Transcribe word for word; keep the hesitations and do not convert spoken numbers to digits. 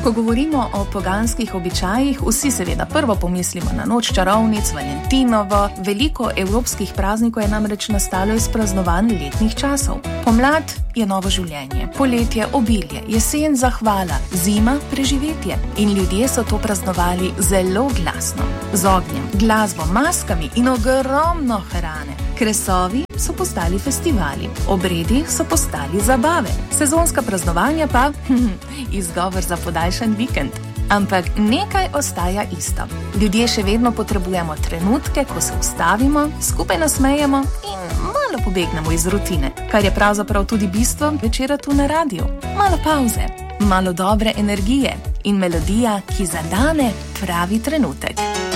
Ko govorimo o poganskih običajih, vsi seveda prvo pomislimo na noč čarovnic, Valentinovo. Veliko evropskih praznikov je namreč nastalo iz praznovanj letnih časov. Pomlad je novo življenje, poletje obilje, jesen zahvala, zima preživetje. In ljudje so to praznovali zelo glasno. Z ognjem, glasbo, maskami in ogromno hrane. Kresovi so postali festivali, obredi so postali zabave, sezonska praznovanja pa hm, izgovor za podaljšan vikend. Ampak nekaj ostaja isto. Ljudje še vedno potrebujemo trenutke, ko se ustavimo, skupaj nasmejemo in malo pobegnemo iz rutine, kar je pravzaprav tudi bistvo večera tu na radiju. Malo pauze, malo dobre energije in melodija, ki zadane pravi trenutek.